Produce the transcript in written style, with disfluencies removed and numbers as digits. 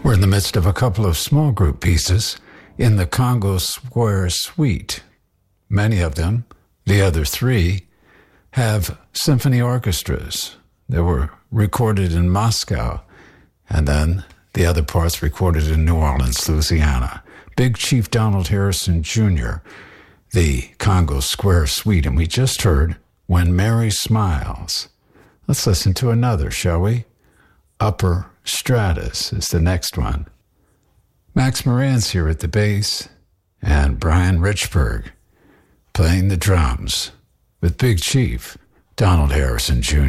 We're in the midst of a couple of small group pieces in the Congo Square Suite. Many of them, the other three, have symphony orchestras that were recorded in Moscow, and then the other parts recorded in New Orleans, Louisiana. Big Chief Donald Harrison Jr., the Congo Square Suite, and we just heard When Mary Smiles. Let's listen to another, shall we? Upper Stratus is the next one. Max Moran's here at the bass, and Brian Richburg playing the drums with Big Chief Donald Harrison Jr.